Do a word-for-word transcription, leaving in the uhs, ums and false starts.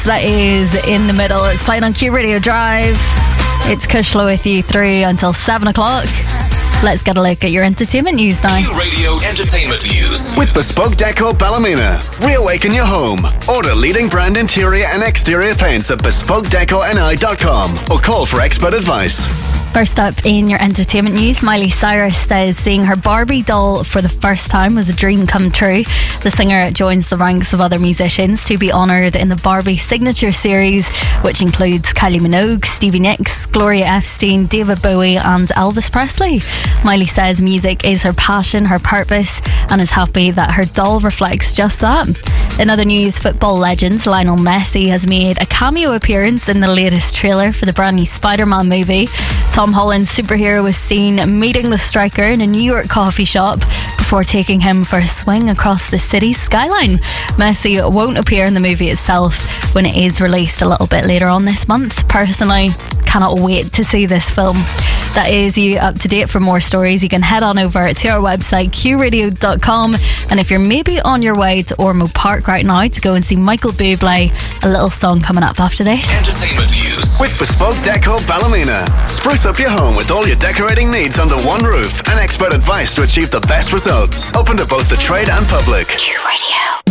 Stars, that is In the Middle. It's playing on Q Radio Drive. It's Kushla with you through until seven o'clock. Let's get a look at your entertainment news now. Q Radio Entertainment News. With Bespoke Deco Ballymena. Reawaken your home. Order leading brand interior and exterior paints at bespoke deco n i dot com or call for expert advice. First up in your entertainment news, Miley Cyrus says seeing her Barbie doll for the first time was a dream come true. The singer joins the ranks of other musicians to be honoured in the Barbie Signature Series, which includes Kylie Minogue, Stevie Nicks, Gloria Epstein, David Bowie and Elvis Presley. Miley says music is her passion, her purpose, and is happy that her doll reflects just that. In other news, football legends Lionel Messi has made a cameo appearance in the latest trailer for the brand new Spider-Man movie. Tom Holland's superhero was seen meeting the striker in a New York coffee shop before taking him for a swing across the city's skyline. Messi won't appear in the movie itself when it is released a little bit later on this month. Personally, cannot wait to see this film. That is you up to date. For more stories, you can head on over to our website q radio dot com, and if you're maybe on your way to Ormo Park right now to go and see Michael Bublé, a little song coming up after this. Entertainment news with Bespoke Deco Ballymena. Spruce up your home with all your decorating needs under one roof and expert advice to achieve the best results. Open to both the trade and public. Q Radio.